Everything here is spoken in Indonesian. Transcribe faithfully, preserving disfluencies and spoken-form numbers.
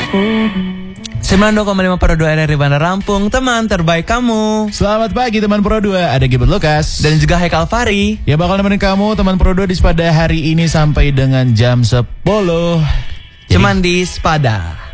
sembilan puluh dua koma lima Pro dua R R I Bandar Lampung, teman terbaik kamu. Selamat pagi teman Pro dua, ada Gilbert Lucas dan juga Haikal Fari yang bakal nemenin kamu teman Pro dua di pada hari ini sampai dengan jam sepuluh. Cuman di Spada.